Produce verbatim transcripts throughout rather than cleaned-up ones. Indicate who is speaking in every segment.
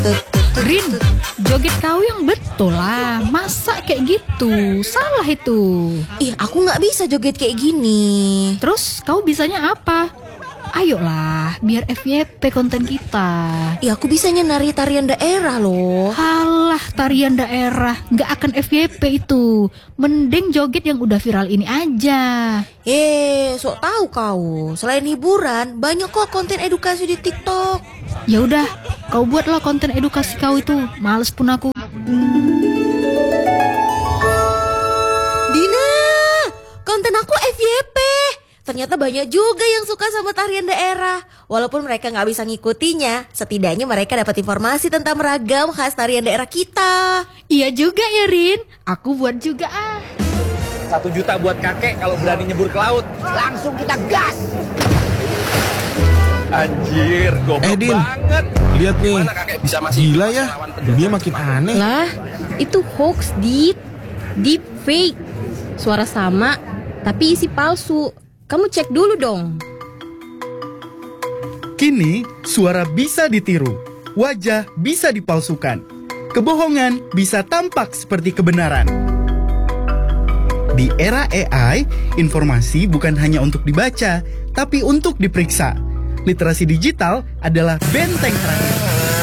Speaker 1: Rin, joget kau yang betul lah. Masa kayak gitu? Salah itu.
Speaker 2: Ih, aku gak bisa joget kayak gini.
Speaker 1: Terus kau bisanya apa? Ayolah, biar F Y P konten kita.
Speaker 2: Ih, aku bisanya nari tarian daerah loh.
Speaker 1: Halah, tarian daerah gak akan F Y P itu. Mending joget yang udah viral ini aja.
Speaker 2: Eh, sok tahu kau. Selain hiburan, banyak kok konten edukasi di TikTok.
Speaker 1: Ya udah, kau buatlah konten edukasi kau itu. Males pun aku.
Speaker 2: Dina, konten aku F Y P. Ternyata banyak juga yang suka sama tarian daerah. Walaupun mereka gak bisa ngikutinya, setidaknya mereka dapat informasi tentang ragam khas tarian daerah kita.
Speaker 1: Iya juga ya Rin, aku buat juga ah.
Speaker 3: Satu juta buat kakek kalau berani nyebur ke laut. Langsung kita gas. Anjir, goblok
Speaker 4: Eh, Din,
Speaker 3: banget.
Speaker 4: lihat nih,
Speaker 3: Gimana kakek bisa masih
Speaker 4: gila ya,
Speaker 3: melawan
Speaker 4: dunia makin aneh.
Speaker 5: Lah, itu hoax, Dit. Deep fake. Suara sama, tapi isi palsu. Kamu cek dulu dong.
Speaker 6: Kini, suara bisa ditiru, wajah bisa dipalsukan, kebohongan bisa tampak seperti kebenaran. Di era A I, informasi bukan hanya untuk dibaca, tapi untuk diperiksa. Literasi digital adalah benteng terakhir.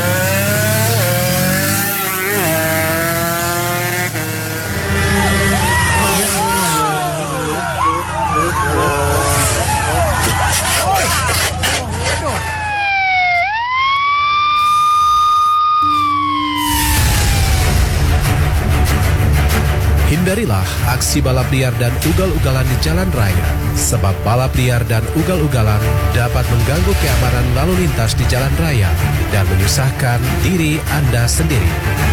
Speaker 7: Hindarilah aksi balap liar dan ugal-ugalan di jalan raya, sebab balap liar dan ugal-ugalan dapat mengganggu keamanan lalu lintas di jalan raya dan menyusahkan diri Anda sendiri.